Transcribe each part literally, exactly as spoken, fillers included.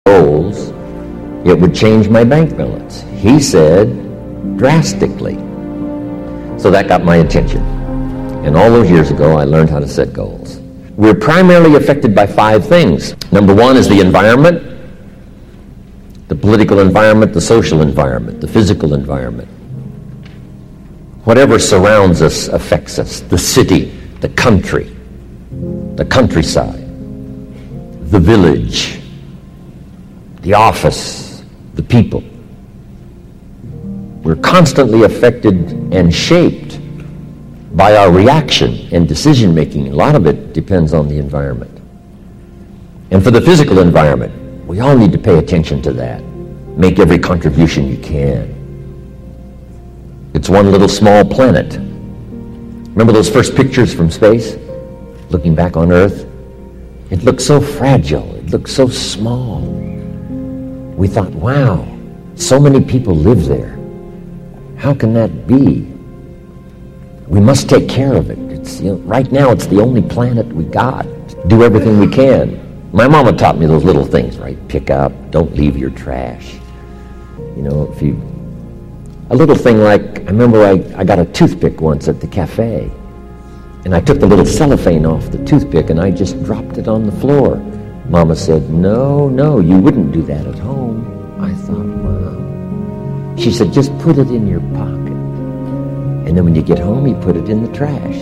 goals, it would change my bank balance. He said drastically. So that got my attention. And all those years ago, I learned how to set goals. We're primarily affected by five things. Number one is the environment, the political environment, the social environment, the physical environment. Whatever surrounds us affects us. The city, the country, the countryside, the village, the office, the people. We're constantly affected and shaped by our reaction and decision-making. A lot of it depends on the environment. And for the physical environment, we all need to pay attention to that. Make every contribution you can. It's one little small planet. Remember those first pictures from space? Looking back on Earth? It looked so fragile. It looked so small. We thought, wow, so many people live there. How can that be? We must take care of it. It's, you know, right now, it's the only planet we got. Do everything we can. My mama taught me those little things, right? Pick up, don't leave your trash. You know, if you... A little thing like, I remember I, I got a toothpick once at the cafe, and I took the little cellophane off the toothpick, and I just dropped it on the floor. Mama said, no, no, you wouldn't do that at home. I thought, wow. She said, just put it in your pocket. And then when you get home, you put it in the trash.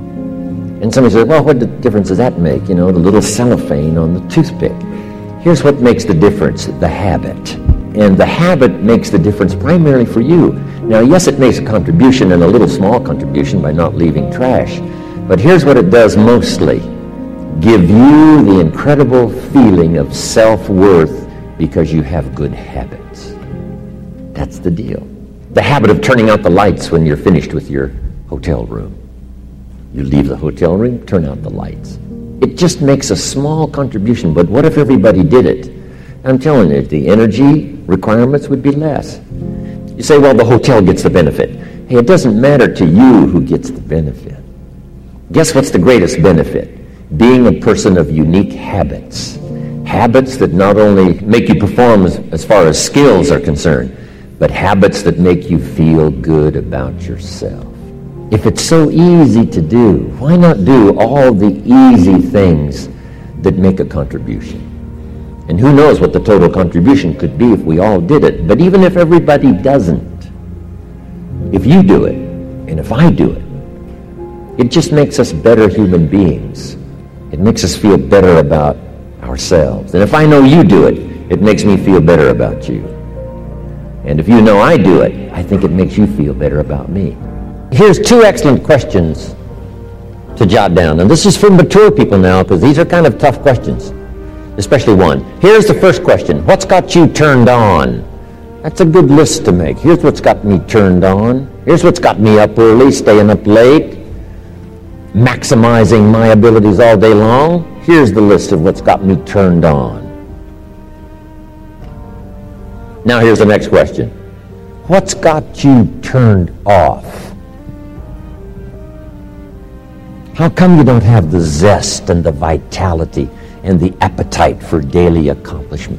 And somebody said, well, what difference does that make? You know, the little cellophane on the toothpick. Here's what makes the difference, the habit. And the habit makes the difference primarily for you. Now, yes, it makes a contribution, and a little small contribution by not leaving trash. But here's what it does mostly. Give you the incredible feeling of self-worth because you have good habits. That's the deal. The habit of turning out the lights when you're finished with your hotel room. You leave the hotel room, turn out the lights. It just makes a small contribution, but what if everybody did it? I'm telling you, the energy requirements would be less. You say, well, the hotel gets the benefit. Hey, it doesn't matter to you who gets the benefit. Guess what's the greatest benefit? Being a person of unique habits. Habits that not only make you perform as, as far as skills are concerned, but habits that make you feel good about yourself. If it's so easy to do, why not do all the easy things that make a contribution? And who knows what the total contribution could be if we all did it. But even if everybody doesn't, if you do it, and if I do it, it just makes us better human beings. It makes us feel better about ourselves. And if I know you do it, it makes me feel better about you. And if you know I do it, I think it makes you feel better about me. Here's two excellent questions to jot down. And this is for mature people now, because these are kind of tough questions, especially one. Here's the first question. What's got you turned on? That's a good list to make. Here's what's got me turned on. Here's what's got me up early, staying up late, maximizing my abilities all day long. Here's the list of what's got me turned on. Now here's the next question. What's got you turned off? How come you don't have the zest and the vitality and the appetite for daily accomplishment?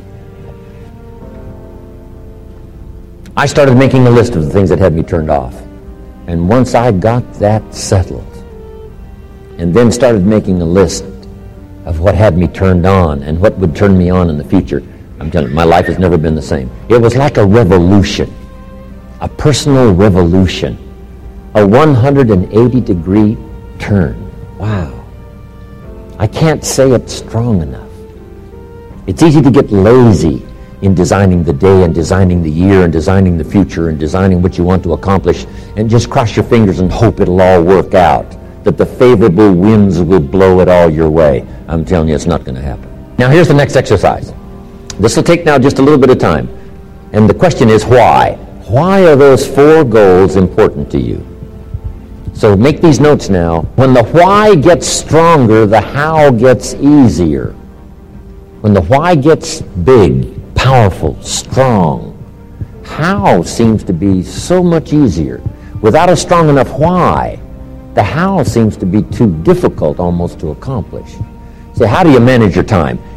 I started making a list of the things that had me turned off. And once I got that settled, and then started making a list of what had me turned on and what would turn me on in the future, I'm telling you, my life has never been the same. It was like a revolution, a personal revolution, a one hundred eighty degree turn. Wow. I can't say it strong enough. It's easy to get lazy in designing the day and designing the year and designing the future and designing what you want to accomplish and just cross your fingers and hope it'll all work out, that the favorable winds will blow it all your way. I'm telling you, it's not going to happen. Now here's the next exercise. This will take now just a little bit of time. And the question is why? Why are those four goals important to you? So make these notes now. When the why gets stronger, the how gets easier. When the why gets big, powerful, strong, how seems to be so much easier. Without a strong enough why, the how seems to be too difficult almost to accomplish. So how do you manage your time?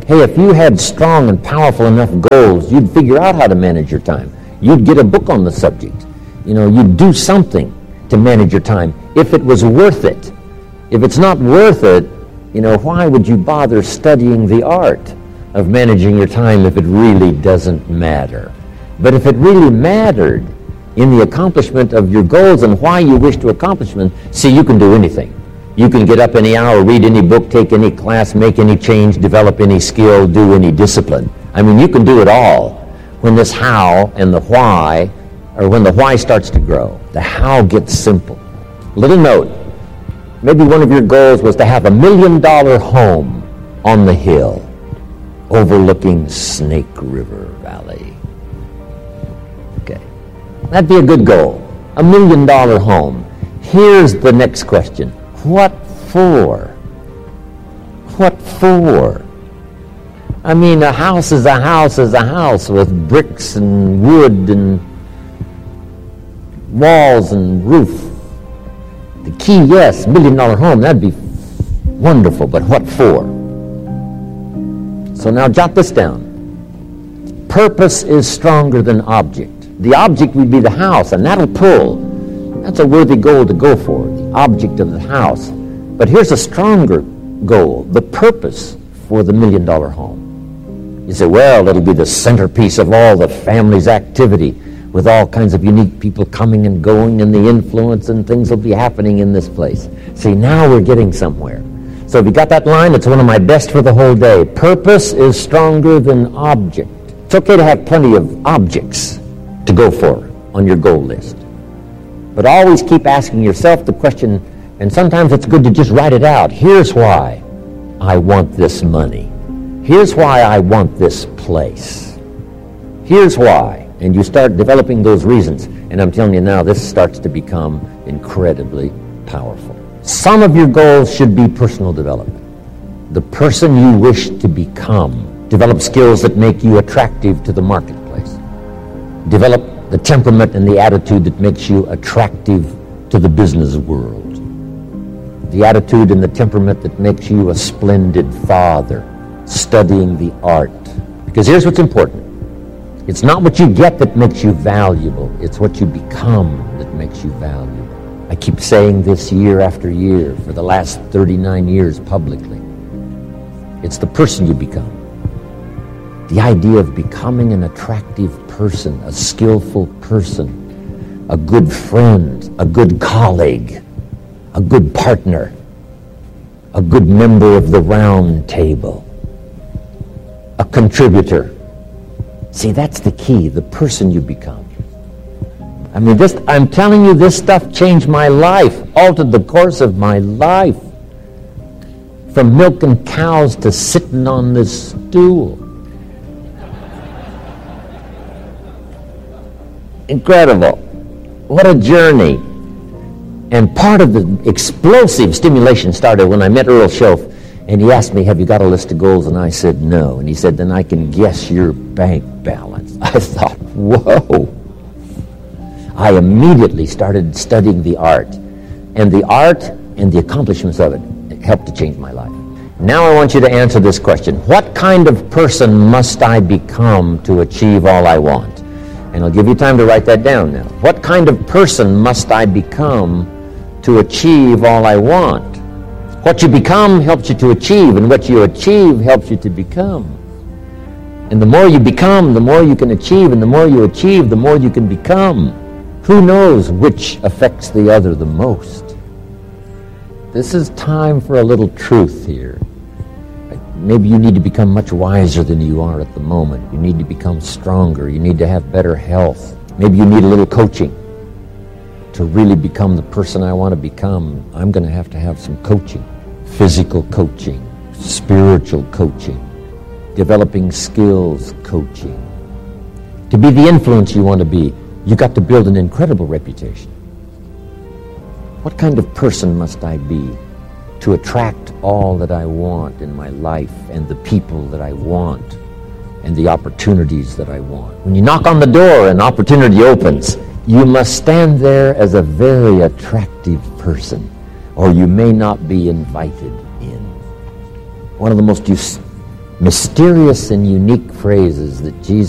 Hey, if you had strong and powerful enough goals, you'd figure out how to manage your time. You'd get a book on the subject. You know, you'd do something to manage your time if it was worth it. If it's not worth it, you know, why would you bother studying the art of managing your time if it really doesn't matter? But if it really mattered in the accomplishment of your goals and why you wish to accomplish them, see, you can do anything. You can get up any hour, read any book, take any class, make any change, develop any skill, do any discipline. I mean, you can do it all when this how and the why, or when the why starts to grow. The how gets simple. Little note, maybe one of your goals was to have a million dollar home on the hill overlooking Snake River Valley. Okay, that'd be a good goal, a million dollar home. Here's the next question. What for? What for? I mean, a house is a house is a house with bricks and wood and walls and roof. The key, yes, million dollar home, that'd be wonderful, but what for? So now jot this down. Purpose is stronger than object. The object would be the house, and that'll pull. That's a worthy goal to go for, the object of the house. But here's a stronger goal, the purpose for the million dollar home. You say, well, it'll be the centerpiece of all the family's activity with all kinds of unique people coming and going and the influence and things will be happening in this place. See, now we're getting somewhere. So if you got that line, it's one of my best for the whole day. Purpose is stronger than object. It's okay to have plenty of objects to go for on your goal list. But always keep asking yourself the question, and sometimes it's good to just write it out. Here's why I want this money. Here's why I want this place. Here's why. And you start developing those reasons. And I'm telling you now, this starts to become incredibly powerful. Some of your goals should be personal development. The person you wish to become. Develop skills that make you attractive to the marketplace. Develop the temperament and the attitude that makes you attractive to the business world. The attitude and the temperament that makes you a splendid father, studying the art. Because here's what's important. It's not what you get that makes you valuable. It's what you become that makes you valuable. I keep saying this year after year for the last thirty-nine years publicly. It's the person you become. The idea of becoming an attractive person, a skillful person, a good friend, a good colleague, a good partner, a good member of the round table, a contributor. See, that's the key, the person you become. I mean, this, I'm telling you, this stuff changed my life, altered the course of my life. From milking cows to sitting on this stool. Incredible. What a journey. And part of the explosive stimulation started when I met Earl Schoaf, and he asked me, have you got a list of goals? And I said, no. And he said, then I can guess your bank balance. I thought, whoa. I immediately started studying the art. And the art and the accomplishments of it helped to change my life. Now I want you to answer this question. What kind of person must I become to achieve all I want? And I'll give you time to write that down now. What kind of person must I become to achieve all I want? What you become helps you to achieve, and what you achieve helps you to become. And the more you become, the more you can achieve, and the more you achieve, the more you can become. Who knows which affects the other the most? This is time for a little truth here. Maybe you need to become much wiser than you are at the moment. You need to become stronger. You need to have better health. Maybe you need a little coaching. To really become the person I want to become, I'm going to have to have some coaching. Physical coaching, spiritual coaching, developing skills coaching. To be the influence you want to be, you got to build an incredible reputation. What kind of person must I be to attract all that I want in my life and the people that I want and the opportunities that I want? When you knock on the door and opportunity opens, you must stand there as a very attractive person, or you may not be invited in. One of the most us- mysterious and unique phrases that Jesus